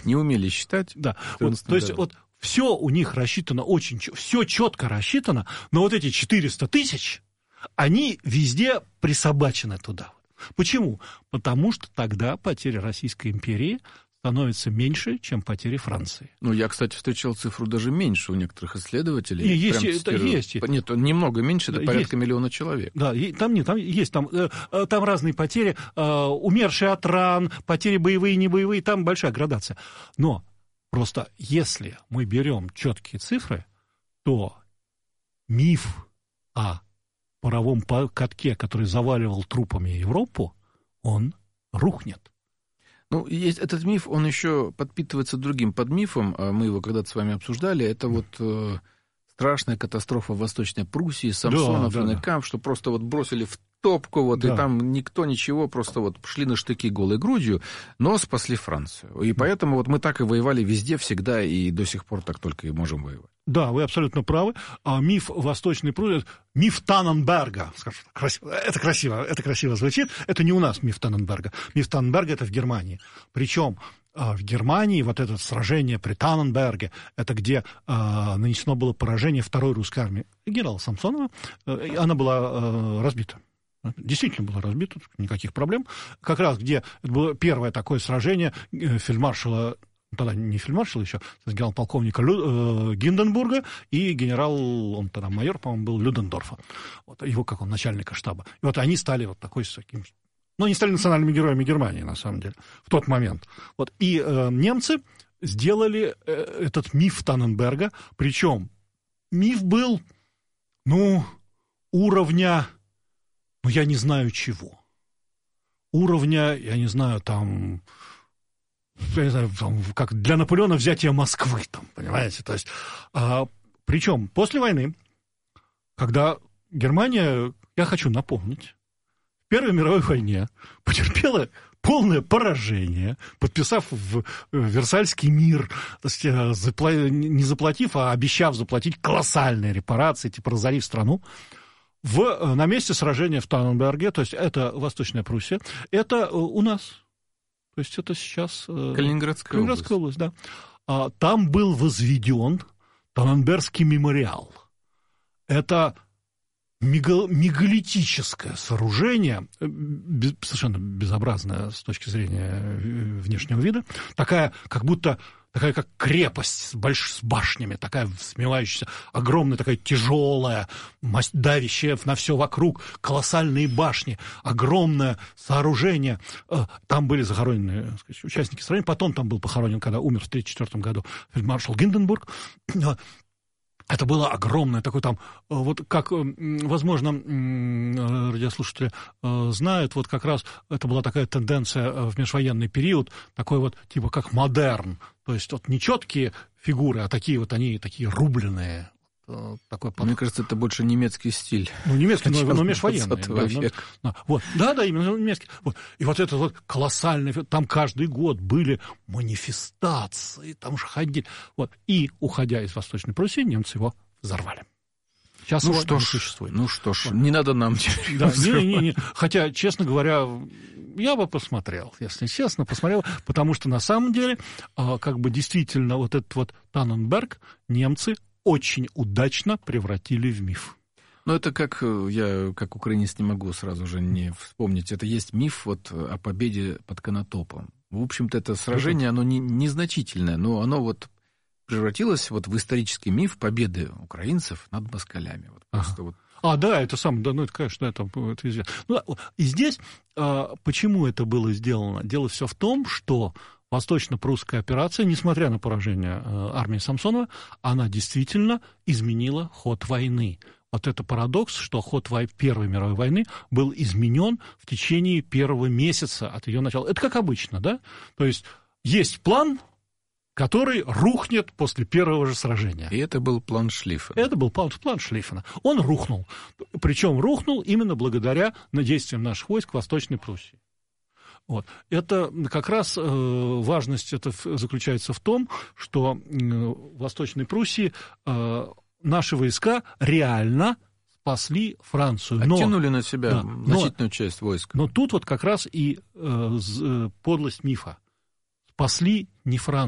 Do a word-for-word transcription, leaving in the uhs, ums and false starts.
Не умели считать. Да. Вот, то есть вот все у них рассчитано очень, все четко рассчитано, но вот эти четыреста тысяч, они везде присобачены туда. Почему? Потому что тогда потери Российской империи становятся меньше, чем потери Франции. Ну, я, кстати, встречал цифру даже меньше у некоторых исследователей. И есть, это есть. Нет, немного меньше, это порядка есть. Миллиона человек. Да, и там нет, там есть, там, там разные потери, умершие от ран, потери боевые, не боевые, там большая градация. Но просто если мы берем четкие цифры, то миф о паровом катке, который заваливал трупами Европу, он рухнет. Ну, есть этот миф, он еще подпитывается другим подмифом, мы его когда-то с вами обсуждали, это вот э, страшная катастрофа в Восточной Пруссии, Самсонов, да, да, Ренекамп, да. Что просто вот бросили в топку, вот, да. И там никто ничего, просто вот шли на штыки голой грудью, но спасли Францию. И поэтому вот мы так и воевали везде, всегда, и до сих пор так только и можем воевать. Да, вы абсолютно правы. А миф Восточной Пруссии, миф Танненберга, красиво, это красиво, это красиво звучит, это не у нас миф Танненберга. Миф Танненберга — это в Германии. Причем в Германии вот это сражение при Танненберге, это где э, нанесено было поражение второй русской армии генерала Самсонова, э, она была э, разбита. Действительно было разбито, никаких проблем. Как раз где это было первое такое сражение фельдмаршала, тогда не фельдмаршала еще, генерал-полковника Лю, э, Гинденбурга и генерал, он тогда майор, по-моему, был Людендорфа. Вот, его, как он, начальника штаба. И вот они стали вот такой с таким... Ну, они стали национальными героями Германии, на самом деле, в тот момент. Вот, и э, немцы сделали э, этот миф Танненберга, причем миф был, ну, уровня... Ну, я не знаю чего. Уровня, я не знаю, там, я не знаю, там, как для Наполеона взятие Москвы, там, понимаете? То есть, а, причем после войны, когда Германия, я хочу напомнить, в Первой мировой войне потерпела полное поражение, подписав в Версальский мир, то есть, не заплатив, а обещав заплатить колоссальные репарации, типа разорив страну. В, на месте сражения в Танненберге, то есть это Восточная Пруссия, это у нас, то есть это сейчас... Калининградская, Калининградская область. область, да. Там был возведен Танненбергский мемориал. Это мегалитическое сооружение, совершенно безобразное с точки зрения внешнего вида, такая, как будто... такая как крепость с, больш... с башнями, такая смелающаяся, огромная, такая тяжелая, давящая на все вокруг, колоссальные башни, огромное сооружение. Там были захоронены, так сказать, участники сражения. Потом там был похоронен, когда умер в тысяча девятьсот тридцать четвёртом году фельдмаршал Гинденбург. Это было огромное, такое там, вот как, возможно, радиослушатели знают, вот как раз это была такая тенденция в межвоенный период, такой вот, типа как модерн, то есть вот не четкие фигуры, а такие вот они, такие рубленые. Такой Мне кажется, это больше немецкий стиль. Ну, немецкий, но, но межвоенный. Да, но, вот, да, да, именно немецкий. Вот. И вот это вот колоссальный, там каждый год были манифестации, там же ходили. Вот. И, уходя из Восточной Пруссии, немцы его взорвали. Сейчас ну, его что не ж, существует. Ну что ж, вот. Не надо нам теперь да, не, не, не. Хотя, честно говоря, я бы посмотрел, если честно, посмотрел, потому что на самом деле, как бы действительно, вот этот вот Танненберг немцы очень удачно превратили в миф. Ну, это как, я как украинец не могу сразу же не вспомнить, это есть миф вот о победе под Конотопом. В общем-то, это сражение, оно не, незначительное, но оно вот превратилось вот в исторический миф победы украинцев над москалями. Вот ага. вот. А, да, это самое, да, ну, это, конечно, это, это известно. Ну, и здесь, а, почему это было сделано? Дело все в том, что Восточно-прусская операция, несмотря на поражение армии Самсонова, она действительно изменила ход войны. Вот это парадокс, что ход Первой мировой войны был изменен в течение первого месяца от ее начала. Это как обычно, да? То есть есть план, который рухнет после первого же сражения. И это был план Шлиффена. Это был план, план Шлиффена. Он рухнул. Причем рухнул именно благодаря действиям наших войск в Восточной Пруссии. Вот. Это как раз э, важность это заключается в том, что э, в Восточной Пруссии э, наши войска реально спасли Францию. Но, оттянули на себя да, значительную но, часть войск. Но тут вот как раз и э, подлость мифа. Спасли не Францию.